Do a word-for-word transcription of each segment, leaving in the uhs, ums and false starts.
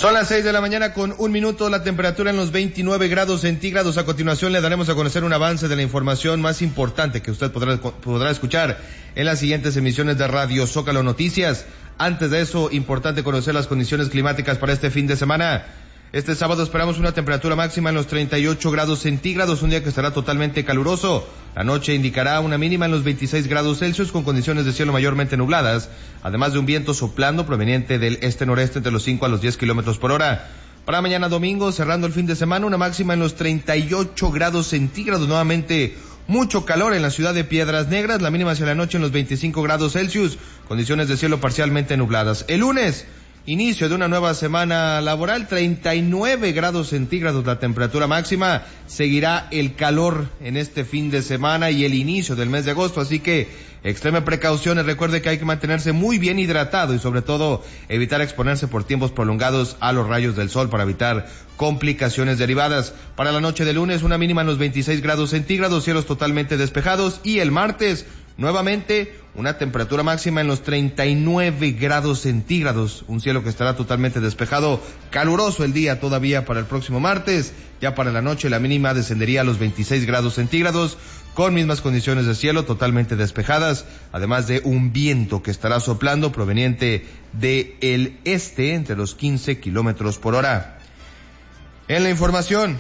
Son las seis de la mañana con un minuto, la temperatura en los veintinueve grados centígrados. A continuación le daremos a conocer un avance de la información más importante que usted podrá, podrá escuchar en las siguientes emisiones de Radio Zócalo Noticias. Antes de eso, importante conocer las condiciones climáticas para este fin de semana. Este sábado esperamos una temperatura máxima en los treinta y ocho grados centígrados, un día que estará totalmente caluroso. La noche indicará una mínima en los veintiséis grados Celsius con condiciones de cielo mayormente nubladas, además de un viento soplando proveniente del este-noreste entre los cinco a los diez kilómetros por hora. Para mañana domingo, cerrando el fin de semana, una máxima en los treinta y ocho grados centígrados, nuevamente mucho calor en la ciudad de Piedras Negras, la mínima hacia la noche en los veinticinco grados Celsius, condiciones de cielo parcialmente nubladas. El lunes, inicio de una nueva semana laboral, treinta y nueve grados centígrados la temperatura máxima, seguirá el calor en este fin de semana y el inicio del mes de agosto, así que extreme precauciones, recuerde que hay que mantenerse muy bien hidratado y sobre todo evitar exponerse por tiempos prolongados a los rayos del sol para evitar complicaciones derivadas. Para la noche de lunes, una mínima en los veintiséis grados centígrados, cielos totalmente despejados, y el martes, nuevamente, una temperatura máxima en los treinta y nueve grados centígrados, un cielo que estará totalmente despejado, caluroso el día todavía para el próximo martes. Ya para la noche la mínima descendería a los veintiséis grados centígrados, con mismas condiciones de cielo totalmente despejadas, además de un viento que estará soplando proveniente del este entre los quince kilómetros por hora. En la información,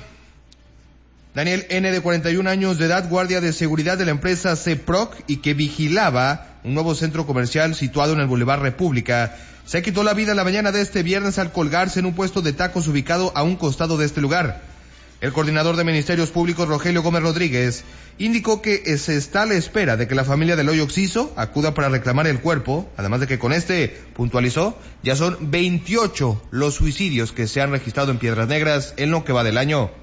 Daniel N., de cuarenta y un años de edad, guardia de seguridad de la empresa CEPROC y que vigilaba un nuevo centro comercial situado en el Boulevard República, se quitó la vida la mañana de este viernes al colgarse en un puesto de tacos ubicado a un costado de este lugar. El coordinador de Ministerios Públicos, Rogelio Gómez Rodríguez, indicó que se está a la espera de que la familia del hoyo Oxiso acuda para reclamar el cuerpo, además de que con este, puntualizó, ya son veintiocho los suicidios que se han registrado en Piedras Negras en lo que va del año.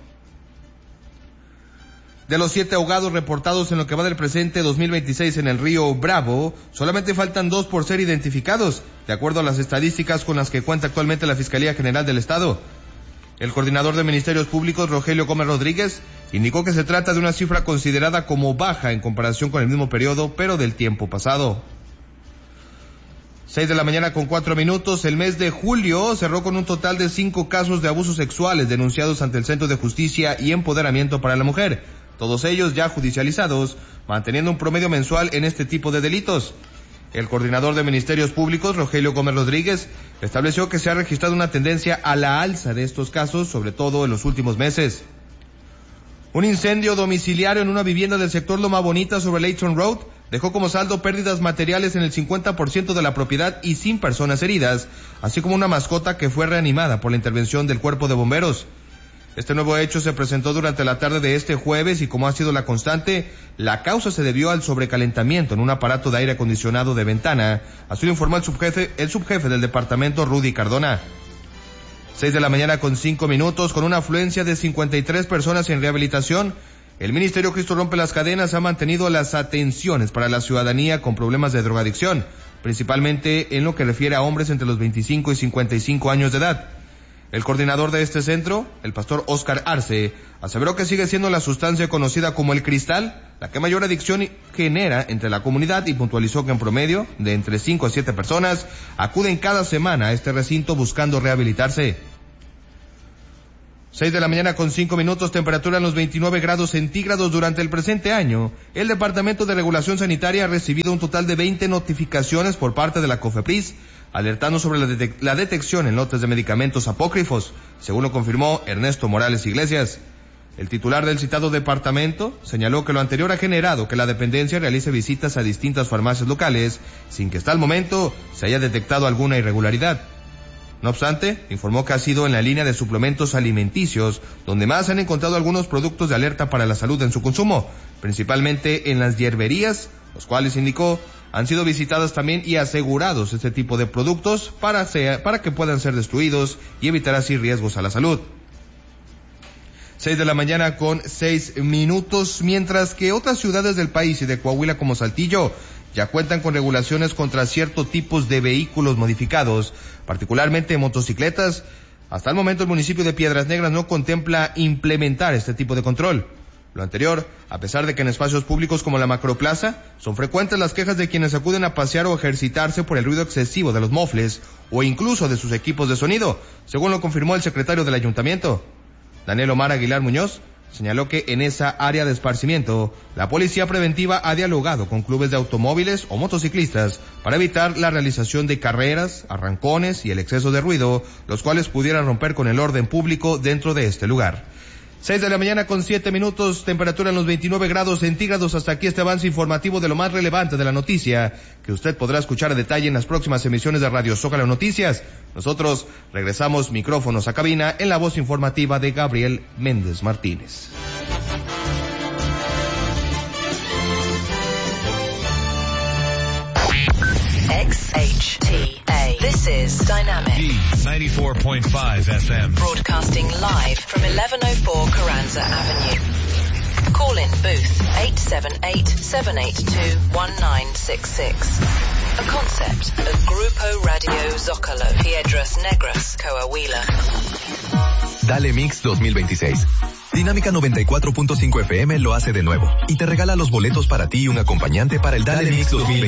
De los siete ahogados reportados en lo que va del presente dos mil veintiséis en el río Bravo, solamente faltan dos por ser identificados, de acuerdo a las estadísticas con las que cuenta actualmente la Fiscalía General del Estado. El coordinador de Ministerios Públicos, Rogelio Gómez Rodríguez, indicó que se trata de una cifra considerada como baja en comparación con el mismo periodo, pero del tiempo pasado. Seis de la mañana con cuatro minutos, el mes de julio cerró con un total de cinco casos de abusos sexuales denunciados ante el Centro de Justicia y Empoderamiento para la Mujer, todos ellos ya judicializados, manteniendo un promedio mensual en este tipo de delitos. El coordinador de Ministerios Públicos, Rogelio Gómez Rodríguez, estableció que se ha registrado una tendencia a la alza de estos casos, sobre todo en los últimos meses. Un incendio domiciliario en una vivienda del sector Loma Bonita sobre Layton Road dejó como saldo pérdidas materiales en el cincuenta por ciento de la propiedad y sin personas heridas, así como una mascota que fue reanimada por la intervención del Cuerpo de Bomberos. Este nuevo hecho se presentó durante la tarde de este jueves y, como ha sido la constante, la causa se debió al sobrecalentamiento en un aparato de aire acondicionado de ventana, así lo informó el subjefe, el subjefe del departamento, Rudy Cardona. Seis de la mañana con cinco minutos, con una afluencia de cincuenta y tres personas en rehabilitación, el Ministerio Cristo Rompe las Cadenas ha mantenido las atenciones para la ciudadanía con problemas de drogadicción, principalmente en lo que refiere a hombres entre los veinticinco y cincuenta y cinco años de edad. El coordinador de este centro, el pastor Oscar Arce, aseveró que sigue siendo la sustancia conocida como el cristal la que mayor adicción genera entre la comunidad y puntualizó que en promedio de entre cinco a siete personas acuden cada semana a este recinto buscando rehabilitarse. Seis de la mañana con cinco minutos, temperatura en los veintinueve grados centígrados. Durante el presente año, el Departamento de Regulación Sanitaria ha recibido un total de veinte notificaciones por parte de la COFEPRIS, alertando sobre la, detec- la detección en lotes de medicamentos apócrifos, según lo confirmó Ernesto Morales Iglesias. El titular del citado departamento señaló que lo anterior ha generado que la dependencia realice visitas a distintas farmacias locales, sin que hasta el momento se haya detectado alguna irregularidad. No obstante, informó que ha sido en la línea de suplementos alimenticios, donde más han encontrado algunos productos de alerta para la salud en su consumo, principalmente en las hierberías, los cuales, indicó, han sido visitadas también y asegurados este tipo de productos para, sea, para que puedan ser destruidos y evitar así riesgos a la salud. Seis de la mañana con seis minutos, mientras que otras ciudades del país y de Coahuila como Saltillo ya cuentan con regulaciones contra ciertos tipos de vehículos modificados, particularmente motocicletas. Hasta el momento el municipio de Piedras Negras no contempla implementar este tipo de control. Lo anterior, a pesar de que en espacios públicos como la Macroplaza, son frecuentes las quejas de quienes acuden a pasear o ejercitarse por el ruido excesivo de los mofles o incluso de sus equipos de sonido, según lo confirmó el secretario del ayuntamiento. Daniel Omar Aguilar Muñoz señaló que en esa área de esparcimiento, la policía preventiva ha dialogado con clubes de automóviles o motociclistas para evitar la realización de carreras, arrancones y el exceso de ruido, los cuales pudieran romper con el orden público dentro de este lugar. Seis de la mañana con siete minutos, temperatura en los veintinueve grados centígrados. Hasta aquí este avance informativo de lo más relevante de la noticia, que usted podrá escuchar a detalle en las próximas emisiones de Radio Zócalo Noticias. Nosotros regresamos micrófonos a cabina en la voz informativa de Gabriel Méndez Martínez. X H T A. This is Dynamic. D ninety-four point five F M. Broadcasting live from eleven oh four Carranza Avenue. Call in booth eight seven eight, seven eight two, one nine six six. A concept of Grupo Radio Zócalo. Piedras Negras, Coahuila. Dale Mix dos mil veintiséis. Dinámica noventa y cuatro punto cinco F M lo hace de nuevo y te regala los boletos para ti y un acompañante para el Dale, Dale Mix dos mil veintiséis.